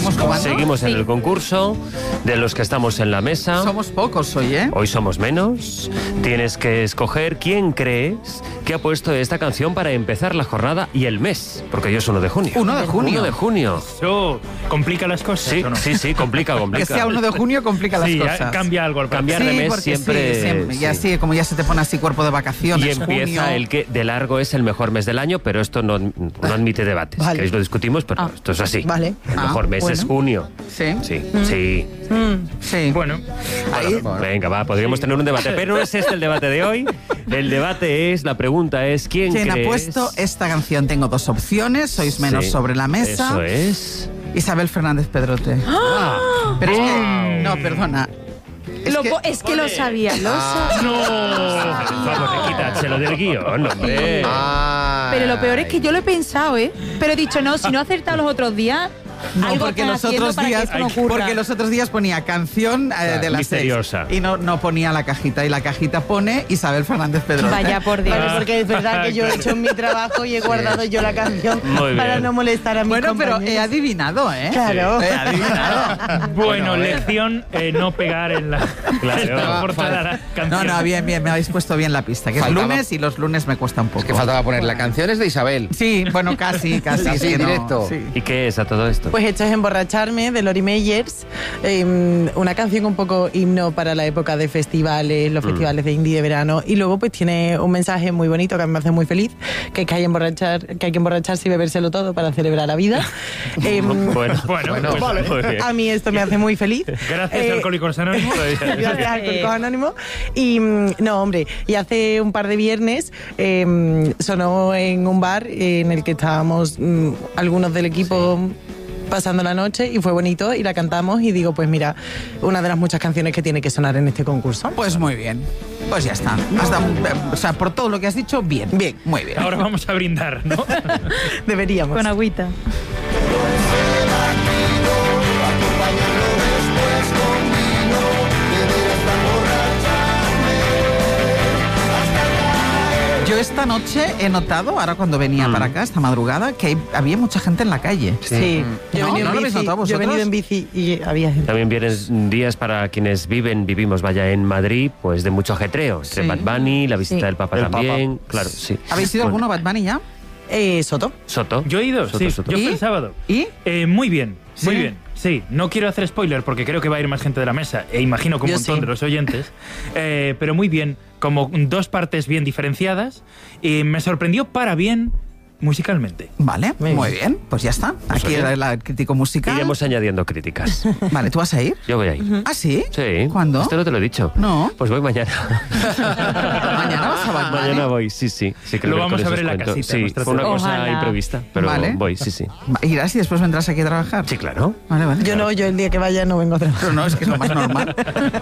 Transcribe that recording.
¿Seguimos jugando? Seguimos en el concurso, de los que estamos en la mesa. Somos pocos hoy, ¿eh? Hoy somos menos. Tienes que escoger quién crees que ha puesto esta canción para empezar la jornada y el mes, porque hoy es 1 de junio. 1 de junio. 1 de junio. Eso complica las cosas, Sí, ¿o no? sí, complica. Que sea 1 de junio complica las Sí, cosas. cambia algo al Cambiar de mes porque siempre. sí, siempre. Y así, como ya se te pone así cuerpo de vacaciones, Y empieza junio. el que de largo es el mejor mes del año, pero esto no admite debates. Vale. ¿Queréis lo discutimos? Pero esto es así. Vale. El mejor mes es junio. Sí. Sí, sí. Sí. Bueno, Ahí- Venga, va, podríamos tener un debate, pero no es este el debate de hoy. El debate es, la pregunta es, ¿quién ¿Quién ha crees? puesto esta canción? Tengo 2 opciones, sois menos Sí, sobre la mesa. Eso es. Isabel Fernández Pedrote. Pero es que... No, perdona. Es que lo sabía, lo sabía. no. Por favor, quitádselo del guión, hombre. Pero lo peor es que yo lo he pensado, ¿eh? Pero he dicho, no, si no he acertado los otros días, No, algo porque están los haciendo otros para que días, esto no ocurra. porque los otros días ponía canción de las misteriosa. 6 y no ponía la cajita, y la cajita pone Isabel Fernández Pedrote. Vaya por Dios. Ah. Porque es verdad que yo he hecho mi trabajo y he guardado yo la canción Muy para bien. no molestar a mis Bueno, pero compañeros. he adivinado, ¿eh? Claro. He adivinado. Bueno, lección, no pegar en la, Claro. en la portada de la canción. No, bien, me habéis puesto bien la pista, que es Faltaba- lunes y los lunes me cuesta un poco. Que faltaba poner la canción es de Isabel. Sí, bueno, casi. Así, es que no, directo. sí. ¿Y qué es a todo esto? Pues esto es Emborracharme, de Lori Meyers, una canción un poco himno para la época de festivales, los festivales de indie de verano, y luego pues tiene un mensaje muy bonito que a mí me hace muy feliz, que es que hay que emborracharse y bebérselo todo para celebrar la vida. Bueno, Bueno, pues, muy bien. A mí esto me hace muy feliz. Gracias, Alcohólicos Anónimos. Gracias, Alcohólicos Anónimos. Y no, hombre, y hace un par de viernes sonó en un bar en el que estábamos algunos del equipo pasando la noche, y fue bonito y la cantamos, y digo, pues mira, una de las muchas canciones que tiene que sonar en este concurso. Pues muy bien. Pues ya está. O sea, por todo lo que has dicho, bien. Bien, muy bien. Ahora vamos a brindar, ¿no? Deberíamos. Con agüita. Yo esta noche he notado, ahora cuando venía para acá, esta madrugada, que había mucha gente en la calle. Sí, yo he ¿No? venido ¿No lo en habéis bici, notado yo he venido vosotros? en bici y había gente. También vienen días para quienes vivimos, vaya, en Madrid, pues de mucho ajetreo. Entre Sí. Bad Bunny, la visita Sí. del Papa El también. Claro, sí. ¿Habéis ido Bueno, alguno a Bad Bunny ya? Soto. Soto. Yo he ido, Soto, sí. Soto. Yo fui ¿Y? el sábado. ¿Y? Muy bien, muy ¿Sí? bien. Sí, no quiero hacer spoiler porque creo que va a ir más gente de la mesa, e imagino que un Yo montón sí. de los oyentes, pero muy bien, como 2 partes bien diferenciadas, y me sorprendió para bien musicalmente. Vale, Muy muy bien. Pues ya está. Aquí oye, era el crítico musical. Iremos añadiendo críticas. Vale, ¿tú vas a ir? Yo voy ahí. ¿Ah, sí? Sí. ¿Cuándo? Esto no te lo he dicho. No. Pues voy mañana. ¿Mañana vas a Bad Bunny? Mañana voy, sí. Sí, que Lo el vamos miércoles a ver os en la cuento. casita, Sí, nuestra fue una cosa Ojalá. imprevista, pero Vale. voy, sí. ¿Irás y después vendrás aquí a trabajar? Sí, claro. Vale, vale. Yo no, yo el día que vaya no vengo a trabajar. Pero no, es que es lo más normal.